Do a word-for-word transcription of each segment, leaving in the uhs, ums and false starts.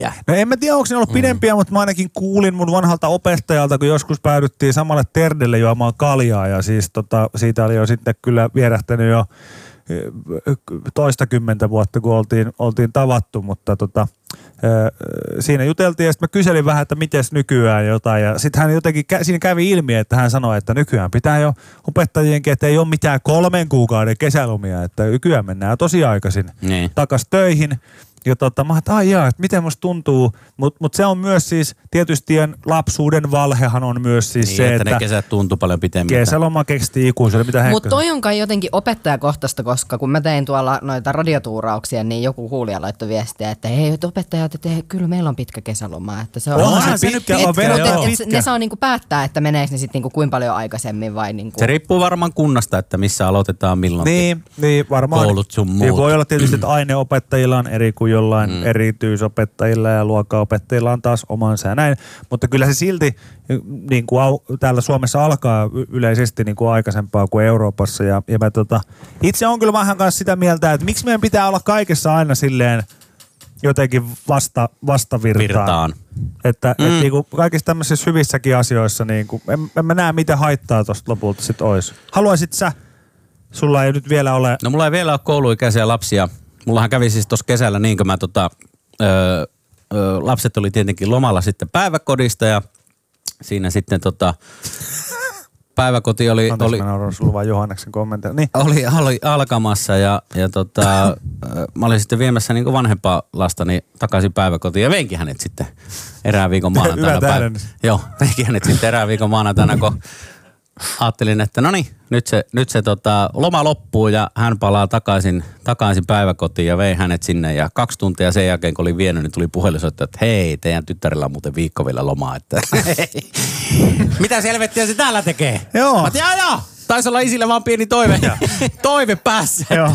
No en mä tiedä, onko ne ollut pidempiä, mm. mutta mä ainakin kuulin mun vanhalta opettajalta, kun joskus päädyttiin samalle terdelle juomaan kaljaa. Ja siis tota, siitä oli jo sitten kyllä vierähtänyt jo toistakymmentä vuotta, kun oltiin, oltiin tavattu, mutta tota, siinä juteltiin ja sitten mä kyselin vähän, että mites nykyään jotain. Ja sitten hän jotenkin, siinä kävi ilmi, että hän sanoi, että nykyään pitää jo opettajienkin, että ei ole mitään kolmen kuukauden kesälomia, että nykyään mennään tosi aikaisin niin takas töihin. Ja tota, mä ajattelin, että että miten musta tuntuu, mutta mut se on myös siis, tietysti lapsuuden valhehan on myös siis niin, se, että, että ne kesät tuntuu paljon pitemmiltä. Kesäloma kesti ikuisuuden, mitä Henkka. Mutta toi on kai jotenkin opettajakohtaista, koska kun mä tein tuolla noita radiotuurauksia, niin joku kuulija laittoi viestiä, että hei, opettajat, että hei, kyllä meillä on pitkä kesäloma. Että se on, Onhan se pitkä, on verran pitkä. Ne saa niinku päättää, että meneekö ne sitten niinku kuinka paljon aikaisemmin vai niinku. Se riippuu varmaan kunnasta, että missä aloitetaan milloinkin. Niin, niin varmaan. Koulut sun muut. Ja voi olla tietysti, että aineopettajilla on eri kuin jollain mm. erityisopettajilla ja luokkaopettajilla on taas omansa ja näin. Mutta kyllä se silti niin kuin täällä Suomessa alkaa yleisesti niin kuin aikaisempaa kuin Euroopassa. Ja, ja mä, tota, itse on kyllä vähän kanssa sitä mieltä, että miksi meidän pitää olla kaikessa aina silleen jotenkin vasta, vastavirtaan. Virtaan. Että mm. et, niin kuin kaikissa tämmöisissä hyvissäkin asioissa, niin kuin, en, en mä näe mitä haittaa tosta lopulta sit ois. Haluaisit sä, sulla ei nyt vielä ole... No mulla ei vielä ole kouluikäisiä lapsia. Mullahan kävi siis tuossa kesällä niin kuin mä tota, öö, öö, lapset oli tietenkin lomalla sitten päiväkodista ja siinä sitten tota, päiväkoti oli... Anteeksi, oli mä nauran sulla vaan Johanneksen kommentteja. Niin. Oli, oli alkamassa ja, ja tota, mä olin sitten viemässä niin kuin vanhempaa lastani takaisin päiväkotiin ja veinkin hänet sitten erään viikon maanantaina. Hyvä täydennys. Joo, veinkin hänet sitten erään viikon maanantaina, kun ajattelin, että no niin, nyt se, nyt se tota, loma loppuu ja hän palaa takaisin, takaisin päiväkotiin ja vei hänet sinne. Ja kaksi tuntia sen jälkeen, kun oli vienyt, niin tuli puhelinsoitto, että hei, teidän tyttärellä on muuten viikko vielä lomaa. Että mitä selvettiä se täällä tekee? Joo. Mä tiedän, joo. Taisi olla isille vaan pieni toive. Toive päässä. Joo.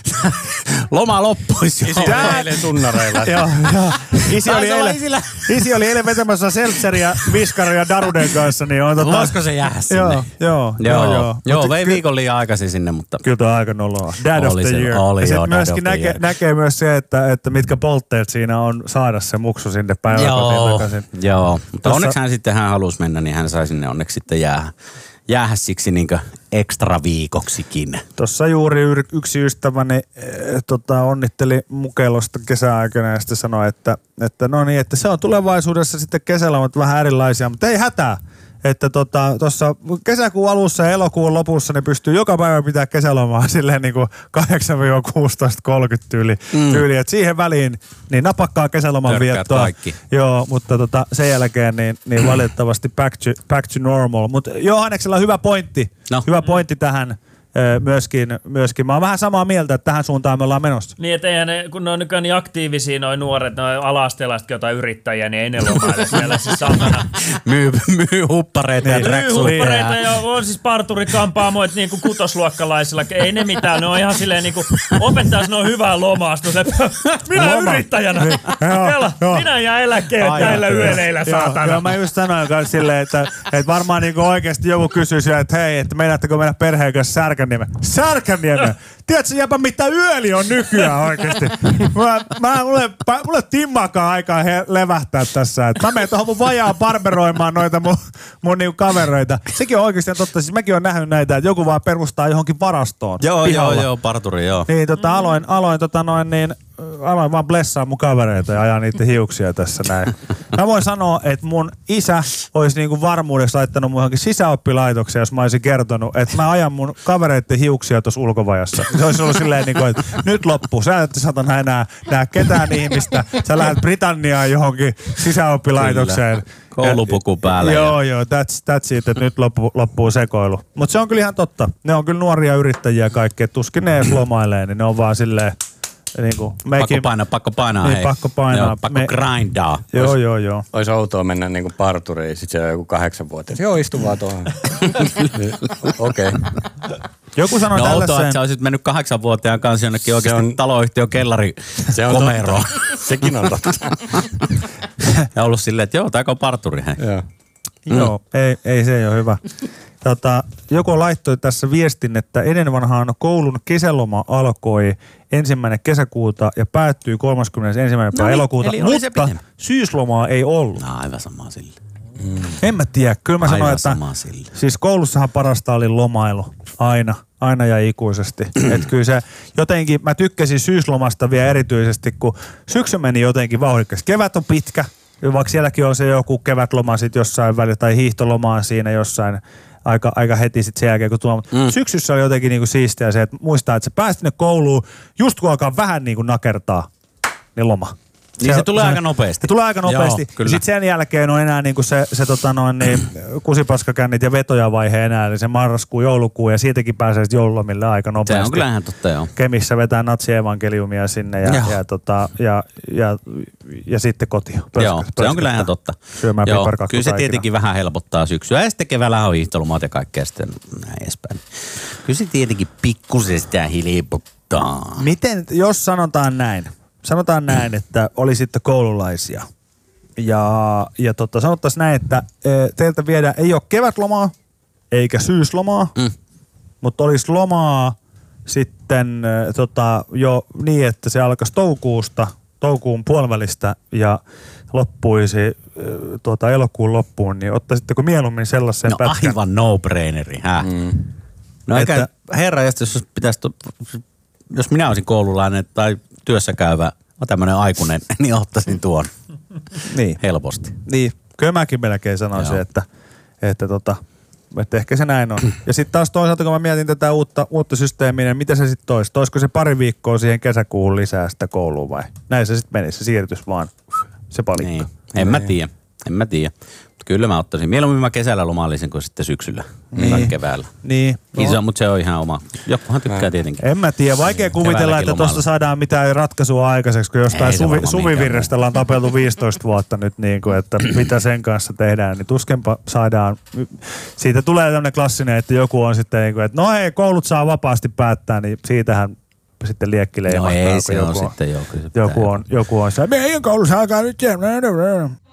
Loma loppuisi. Isi oli eilen tunnareilla. Joo, joo. Isi oli eilen, isi oli eilen vetämässä Seltseriä, Viskarin ja Daruden kanssa. Niin on tota... Voisiko se jäädä sinne? Joo, joo. Joo, joo, joo. joo vei viikon liian aikaisin sinne, mutta... Kyllä tuo aika noloa. Dad oli of the se, year. Oli ja joo, sitten myöskin näkee, näkee myös se, että, että mitkä poltteet siinä on saada se muksu sinne päiväkotiin takaisin. Joo, mutta Tossa... onneksi hän sitten, hän halusi mennä, niin hän sai sinne onneksi sitten jäädä. Jäädä siksi niinkö ekstra viikoksikin. Tuossa juuri yksi ystäväni eh, tota, onnitteli Mukelosta kesäaikana ja sitten sanoi, että, että no niin, että se on tulevaisuudessa sitten kesälomat vähän erilaisia, mutta ei hätää. Että tuossa tota, kesäkuun alussa ja elokuun lopussa ne pystyy joka päivä pitää kesälomaa silleen niin kuin kahdeksan kuusitoista kolmekymmentä tyyli. Mm. tyyli. Et siihen väliin niin napakkaa kesäloman Törkkäät viettoa. kaikki. Joo, mutta tota, sen jälkeen niin, niin valitettavasti back to, back to normal. Mutta Johanneksella on hyvä pointti. No. Hyvä pointti tähän. Myöskin, myöskin. Mä oon vähän samaa mieltä, että tähän suuntaan me ollaan menossa. Niin, että eihän ne, kun ne on nykyään niin aktiivisia noi nuoret, noi ala-asteelaisetkin jotain yrittäjiä, niin ei ne lomaile siellä siis saatana. myy, myy huppareita ja tracksuitteja. Myy huppareita ja on siis parturikampaamoit niin kuin kutosluokkalaisilla. Ei ne mitään, ne on ihan silleen niin kuin opettajas, ne on hyvää lomaa. Minä Loma. Yrittäjänä. Niin. Kela, minä jään eläkkeelle näillä yöleillä, saatana. Joo, mä just sanoin kanssa silleen, että, että varmaan niin oikeasti joku kysyisi, että hei, että meinaatteko mennä perheen kanssa särkä Särkänniemen. Tiedätkö jäpä mitä yöli on nykyään oikeesti? Mä, mä mulle, mulle timmakaan aikaa he, levähtää tässä. Et mä menen tohon mun vajaan barberoimaan noita mun, mun niinku kavereita. Sekin on oikeesti totta. Siis mäkin oon nähnyt näitä, että joku vaan perustaa johonkin varastoon. Joo, pihalla. joo, joo, parturi, joo. Niin tota aloin, aloin tota noin niin, aloin vaan blessaa mun kavereita ja ajaa niiden hiuksia tässä näin. Mä voin sanoa, että mun isä olisi niinku varmuudessa laittanut mun johonkin sisäoppilaitokseen, jos mä olisin kertonut, että mä ajan mun kavereiden hiuksia tuossa ulkovajassa. Se olisi ollut silleen, niin kuin, että nyt loppu. Sä et satana enää näe ketään ihmistä. Sä lähdet Britanniaan johonkin sisäoppilaitokseen. Kyllä. Koulupuku päällä. Joo, joo, that's, that's it, että nyt loppu, loppuu sekoilu. Mutta se on kyllä ihan totta. Ne on kyllä nuoria yrittäjiä kaikki. Tuskin ne edes lomailee, niin ne on vaan silleen... Niin kuin, pakko painaa, pakko painaa. Niin, hei. pakko painaa. Joo, pakko me... grindaa. Joo, Ois, joo, joo. Olisi outoa mennä niin kuin parturiin, sit siellä on joku kahdeksanvuotias. Joo, istu vaan tuohon. Okei. Okay. Joku sanoi no, tällaisen... outoa, että sä olisit mennyt kahdeksanvuotiaan kanssa jonnekin oikeasti on... taloyhtiön kellari se on komeroon. Sekin on totta. Ja ollut silleen, että joo, tää on parturi. Hei. Joo. Mm. Joo, ei, ei se ei ole hyvä. Tota, joku laittoi tässä viestin, että ennen vanhaan koulun kesäloma alkoi ensimmäinen kesäkuuta ja päättyy kolmaskymmenesensimmäinen päivä niin, elokuuta, mutta syyslomaa ei ollut. No, aivan sama sille. Mm. En mä tiedä. Kyllä mä sanoin, että siis koulussahan parasta oli lomailu. Aina. Aina ja ikuisesti. Että kyllä se jotenkin, mä tykkäsin syyslomasta vielä erityisesti, kun syksy meni jotenkin vauhdikkaasti. Kevät on pitkä, vaikka sielläkin on se joku kevätloma sit jossain välillä tai hiihtolomaa siinä jossain aika, aika heti sit sen jälkeen, kun tuo. Mm. Syksyssä oli jotenkin niinku siistiä se, että muistaa, että se pääsi sinne kouluun just kun alkaa vähän niinku nakertaa, niin loma. Niin se, se tulee se, aika nopeasti. Se tulee aika nopeasti. Joo, sitten sen jälkeen on enää niinku se, se tota noin, niin, kusipaskakännit ja vetoja vaihe enää, eli se marraskuu, joulukuu ja siitäkin pääsee joululomille aika nopeasti. Se on kyllä ihan totta, joo. Kemissä vetää natsievankeliumia sinne ja, ja, tota, ja, ja, ja sitten kotiin. Pöskä, joo, se on kyllä ihan totta. Syömään joo, piparkakku kyllä se kaikina. tietenkin vähän helpottaa syksyä. Ja sitten keväällä on hiihtolomat ja kaikkea sitten näin edespäin. Kyllä se tietenkin pikkusen sitä helpottaa. Miten, jos sanotaan näin, Sanotaan näin, että olisitte koululaisia ja, ja tota, sanottaisiin näin, että e, teiltä viedään, ei ole kevätlomaa eikä syyslomaa, mm. mutta olisi lomaa sitten e, tota, jo niin, että se alkaisi toukokuusta, toukokuun puolivälistä ja loppuisi e, tuota, elokuun loppuun, niin ottaisitteko mieluummin sellaisen no, pätkän? No aivan no-braineri, hä? Mm. No että, eikä, herra, jos pitäisi, jos minä olisin koululainen tai työssä käyvä, on tämmöinen aikuinen, niin ottaisin tuon niin. helposti. Niin, kyllä mäkin melkein sanoisin, että, että, tota, että ehkä se näin on. Ja sitten taas toisaalta, kun mä mietin tätä uutta, uutta systeemiä, niin mitä se sitten toisi? Toisiko se pari viikkoa siihen kesäkuuhun lisää sitä kouluun vai? Näin se sitten menisi, se siirtys vaan, se palikka. Niin. En mä tiedä, en mä tiedä. Kyllä mä ottaisin. Mieluummin mä kesällä lomailisin kuin sitten syksyllä niin. tai keväällä. Niin. No. Se on, mutta se on ihan oma. Jokuhan tykkää tietenkin. En mä tiedä. Vaikea kuvitella, että tuosta saadaan mitään ratkaisua aikaiseksi, kun jostain suvi, suvivirrestä ollaan tapeltu viisitoista vuotta nyt, niin kuin, että mitä sen kanssa tehdään, niin tuskenpa saadaan. Siitä tulee tämmöinen klassinen, että joku on sitten, niin kuin, että no hei, koulut saa vapaasti päättää, niin siitähän sitten liekki leimahtaa. No ei, se on, on sitten joku. Joku on, joku on se, meidän koulussa alkaa nyt